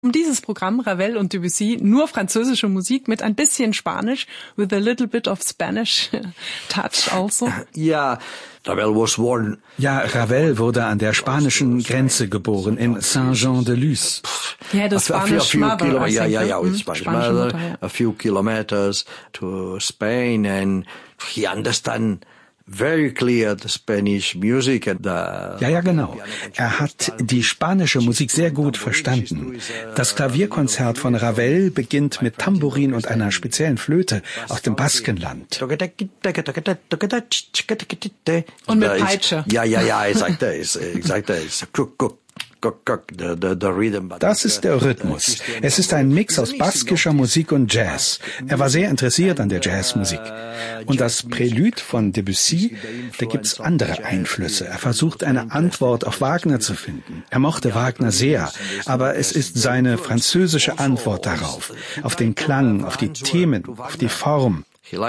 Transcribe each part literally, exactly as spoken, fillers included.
Um dieses Programm Ravel und Debussy nur französische Musik mit ein bisschen Spanisch, with a little bit of Spanish touch also. Ja, Ravel was born. Ja, Ravel wurde an der spanischen Grenze geboren in Saint-Jean-de-Luz. Ja, das Spanish Mother. Ja, ja, ja, with Spanish Mother, a few kilometers to Spain, and he understand very clear the Spanish music and the Ja, ja, genau. Er hat die spanische Musik sehr gut verstanden. Das Klavierkonzert von Ravel beginnt mit Tambourin und einer speziellen Flöte aus dem Baskenland. Und mit Peitsche. Ja, ja, ja, exakt, exakt, Das ist der Rhythmus. Es ist ein Mix aus baskischer Musik und Jazz. Er war sehr interessiert an der Jazzmusik. Und das Prälude von Debussy, da gibt's andere Einflüsse. Er versucht eine Antwort auf Wagner zu finden. Er mochte Wagner sehr, aber es ist seine französische Antwort darauf, auf den Klang, auf die Themen, auf die Form.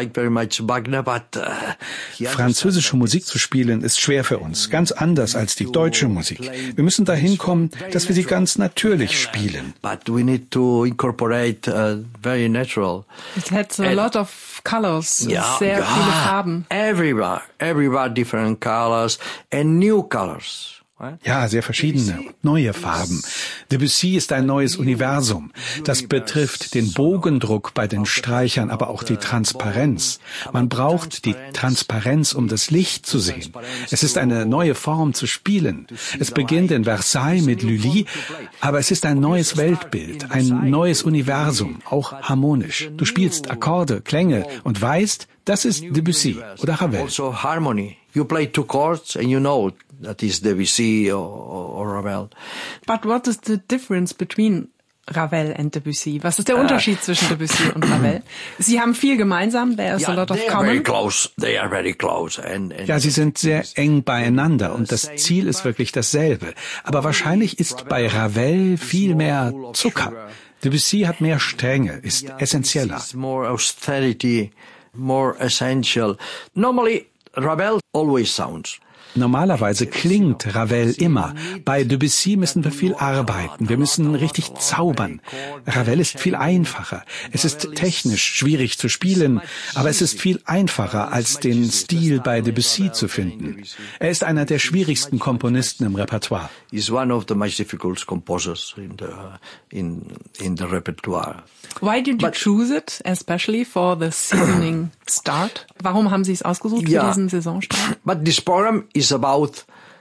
Französische Musik zu spielen ist schwer für uns, ganz anders als die deutsche Musik. Wir müssen dahin kommen, dass wir sie ganz natürlich spielen. But we need to incorporate uh, very natural. It has a lot of colors, Ja, sehr ja, viele Farben. Everywhere, everywhere different colors and new colors. Ja, sehr verschiedene und neue Farben. Debussy ist ein neues Universum. Das betrifft den Bogendruck bei den Streichern, aber auch die Transparenz. Man braucht die Transparenz, um das Licht zu sehen. Es ist eine neue Form zu spielen. Es beginnt in Versailles mit Lully, aber es ist ein neues Weltbild, ein neues Universum, auch harmonisch. Du spielst Akkorde, Klänge und weißt, das ist Debussy oder Ravel. Also harmony. You play two chords and you know that is Debussy or, or Ravel. But what is the difference between Ravel and Debussy? Was ist der Unterschied uh, zwischen Debussy und Ravel? Sie haben viel gemeinsam. There is yeah, a lot of they are common. very close. They are very close. And, and Ja, sie sind sehr eng beieinander und das Ziel ist wirklich dasselbe. Aber wahrscheinlich ist bei Ravel viel mehr Zucker. Debussy hat mehr Strenge, ist essentieller. More austerity, more essential. Normally, Ravel always sounds. Normalerweise klingt Ravel immer. Bei Debussy müssen wir viel arbeiten. Wir müssen richtig zaubern. Ravel ist viel einfacher. Es ist technisch schwierig zu spielen, aber es ist viel einfacher, als den Stil bei Debussy zu finden. Er ist einer der schwierigsten Komponisten im Repertoire. Is one of the most difficult composers in the in in the repertoire. Why did you But, choose it, especially for the seasoning start? Warum haben Sie es ausgesucht yeah, für diesen Saisonstart? But this program is about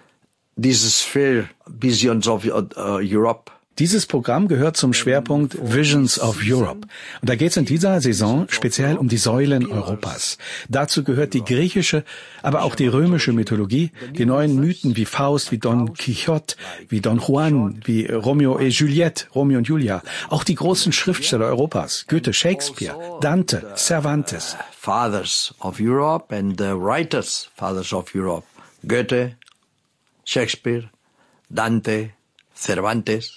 this sphere visions of uh, Europe. Dieses Programm gehört zum Schwerpunkt Visions of Europe. Und da geht es in dieser Saison speziell um die Säulen Europas. Dazu gehört die griechische, aber auch die römische Mythologie, die neuen Mythen wie Faust, wie Don Quixote, wie Don Juan, wie Romeo et Juliette, Romeo und Julia. Auch die großen Schriftsteller Europas, Goethe, Shakespeare, Dante, Cervantes. Fathers of Europe and the writers, fathers of Europe. Goethe, Shakespeare, Dante, Cervantes.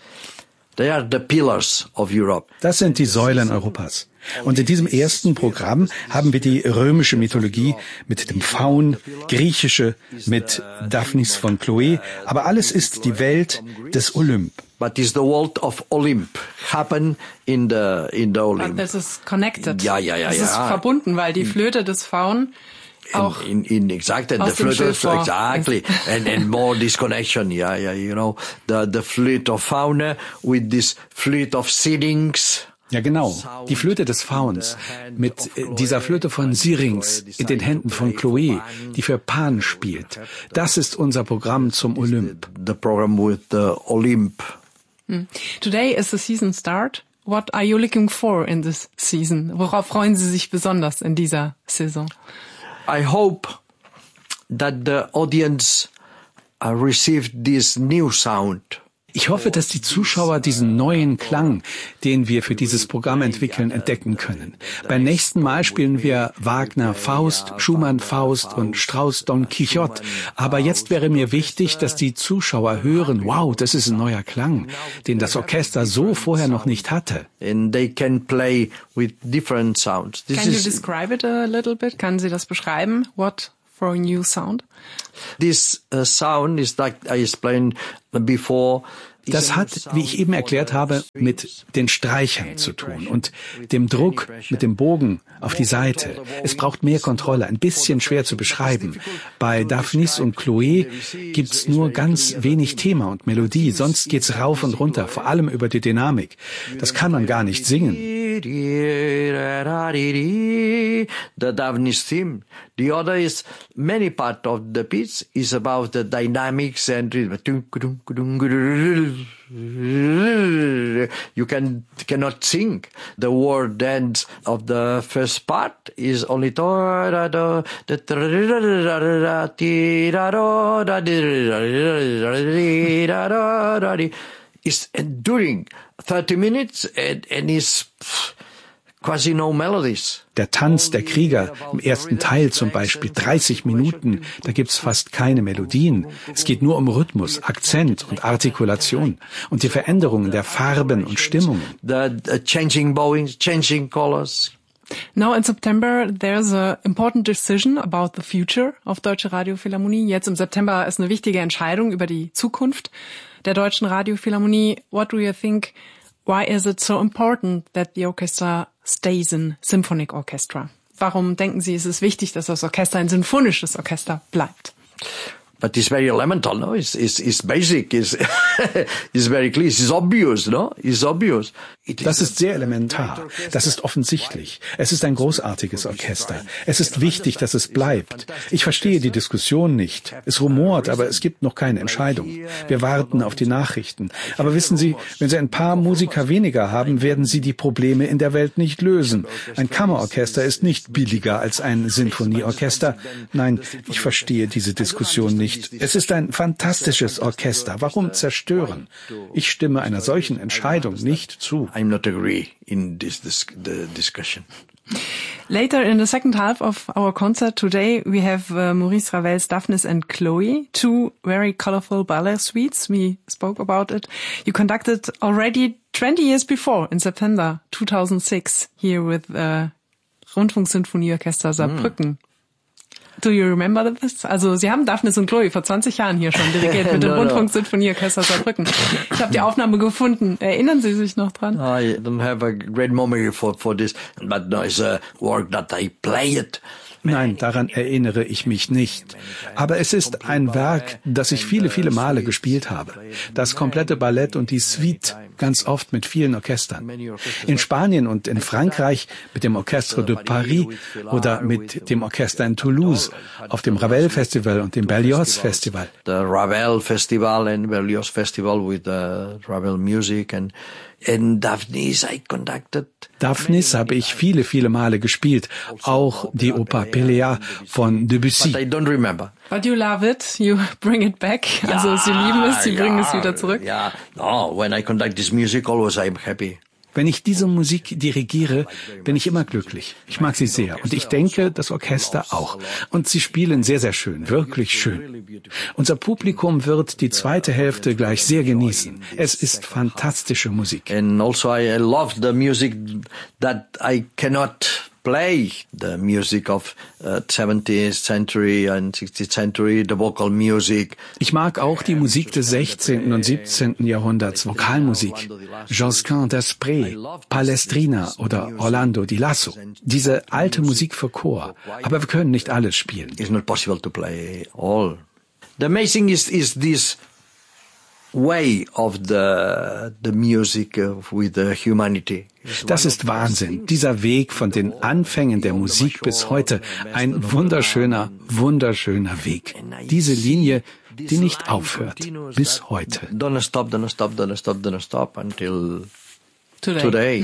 They are the pillars of Europe. Das sind die Säulen Europas. Und in diesem ersten Programm haben wir die römische Mythologie mit dem Faun, griechische mit Daphnis von Chloe, aber alles ist die Welt des Olymp. But is the world of Olymp happen in the in the Olymp? But this is connected. Ja, ja, ja, das ja. ist verbunden, weil die Flöte des Faun auch in, in, in exactly the flute exactly and and more this connection, yeah, yeah, you know, the the flute of fauna with this flute of Syrinx. Ja, genau. Die Flöte des Fauns mit dieser Flöte von Syrinx in den Händen von Chloe, die für Pan spielt. Das ist unser Programm zum Olymp. The program with the Olymp. Hmm. Today is the season start. What are you looking for in this season? Worauf freuen Sie sich besonders in dieser Saison? I hope that the audience uh, received this new sound. Ich hoffe, dass die Zuschauer diesen neuen Klang, den wir für dieses Programm entwickeln, entdecken können. Beim nächsten Mal spielen wir Wagner Faust, Schumann Faust und Strauss Don Quixote. Aber jetzt wäre mir wichtig, dass die Zuschauer hören, wow, das ist ein neuer Klang, den das Orchester so vorher noch nicht hatte. And they can play with different sounds. This Can you is, describe it a little bit? Kann Sie das beschreiben? What for a new sound? This uh, sound is like I explained before, Das hat, wie ich eben erklärt habe, mit den Streichern zu tun und dem Druck mit dem Bogen auf die Seite. Es braucht mehr Kontrolle, ein bisschen schwer zu beschreiben. Bei Daphnis und Chloé gibt's nur ganz wenig Thema und Melodie, sonst geht's rauf und runter, vor allem über die Dynamik. Das kann man gar nicht singen. The Daphnis theme. The other is many part of the piece is about the dynamics and you can cannot sing. The word end of the first part is only is enduring thirty minutes and, and is quasi no melodies. Der Tanz der Krieger im ersten Teil zum Beispiel, dreißig Minuten, da gibt's fast keine Melodien. Es geht nur um Rhythmus, Akzent und Artikulation und die Veränderungen der Farben und Stimmungen. The, the changing bowings, changing colors. Now in September there's a important decision about the future of Deutsche Radiophilharmonie. Jetzt im September ist eine wichtige Entscheidung über die Zukunft der Deutschen Radiophilharmonie. What do you think? Why is it so important that the orchestra stays in symphonic orchestra? Warum denken Sie, ist es wichtig, dass das Orchester ein sinfonisches Orchester bleibt? But it's very elemental, no? It's, it's, it's basic, it's, it's very clear, it's obvious, no? It's obvious. Das ist sehr elementar. Das ist offensichtlich. Es ist ein großartiges Orchester. Es ist wichtig, dass es bleibt. Ich verstehe die Diskussion nicht. Es rumort, aber es gibt noch keine Entscheidung. Wir warten auf die Nachrichten. Aber wissen Sie, wenn Sie ein paar Musiker weniger haben, werden Sie die Probleme in der Welt nicht lösen. Ein Kammerorchester ist nicht billiger als ein Sinfonieorchester. Nein, ich verstehe diese Diskussion nicht. Es ist ein fantastisches Orchester. Warum zerstören? Ich stimme einer solchen Entscheidung nicht zu. I'm not agree in this, this the discussion. Later in the second half of our concert today, we have uh, Maurice Ravel's Daphnis and Chloé, two very colorful ballet suites. We spoke about it. You conducted already twenty years before, in September two thousand six, here with uh, Rundfunksinfonieorchester Saarbrücken. Mm. Do you remember this? Also Sie haben Daphnis und Chloé vor zwanzig Jahren hier schon dirigiert mit dem no, Rundfunksinfonieorchester Saarbrücken. Ich habe die Aufnahme gefunden. Erinnern Sie sich noch dran? I don't have a great memory for, for this, but no, it's a work that I played. Nein, daran erinnere ich mich nicht. Aber es ist ein Werk, das ich viele, viele Male gespielt habe. Das komplette Ballett und die Suite, ganz oft mit vielen Orchestern. In Spanien und in Frankreich mit dem Orchestre de Paris oder mit dem Orchester in Toulouse auf dem Ravel Festival und dem Berlioz Festival. The Ravel Festival and Berlioz Festival with the Ravel music and in Daphnis I conducted. Daphnis habe ich viele, viele Male gespielt, auch die Oper Pelléa von Debussy. But I don't remember. But you love it, you bring it back. Ja, also Sie lieben es, Sie ja, bringen es wieder zurück. Ja, no, when I conduct this music, always I'm happy. Wenn ich diese Musik dirigiere, bin ich immer glücklich. Ich mag sie sehr und ich denke, das Orchester auch. Und sie spielen sehr, sehr schön, wirklich schön. Unser Publikum wird die zweite Hälfte gleich sehr genießen. Es ist fantastische Musik. And also I love the music that I cannot play, the music of uh, seventeenth century and sixteenth century, the vocal music. Ich mag auch die Musik des sechzehnten und siebzehnten Jahrhunderts, Vokalmusik. Josquin d'Asprey, Palestrina oder Orlando di Lasso. Diese alte Musik für Chor. Aber wir können nicht alles spielen. It's not possible to play all. The amazing is, is this way of the, the music with the humanity. Das ist Wahnsinn. Dieser Weg von den Anfängen der Musik bis heute. Ein wunderschöner, wunderschöner Weg. Diese Linie, die nicht aufhört. Bis heute. Don't stop, don't stop, don't stop, don't stop until today. today.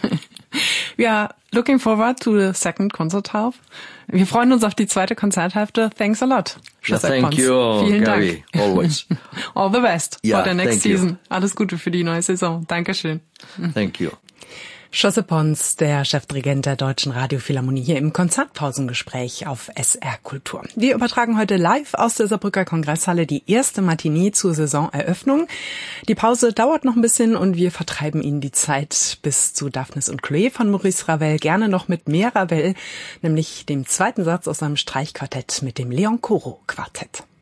We are looking forward to the second concert half. Wir freuen uns auf die zweite Konzerthälfte. Thanks a lot. Yeah, thank you, Vielen Gary, Dank. Always. All the best Yeah, for the next thank you. season. Alles Gute für die neue Saison. Dankeschön. Thank you. José Pons, der Chefdirigent der Deutschen Radiophilharmonie, hier im Konzertpausengespräch auf S R Kultur. Wir übertragen heute live aus der Saarbrücker Kongresshalle die erste Matinee zur Saisoneröffnung. Die Pause dauert noch ein bisschen und wir vertreiben Ihnen die Zeit bis zu Daphnis und Chloé von Maurice Ravel gerne noch mit mehr Ravel, nämlich dem zweiten Satz aus seinem Streichquartett mit dem Leon Coro Quartett.